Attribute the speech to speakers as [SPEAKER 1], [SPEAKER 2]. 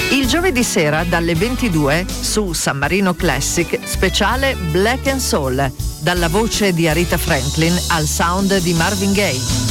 [SPEAKER 1] Il giovedì sera dalle 22 su San Marino Classic speciale Black and Soul, dalla voce di Aretha Franklin al sound di Marvin Gaye.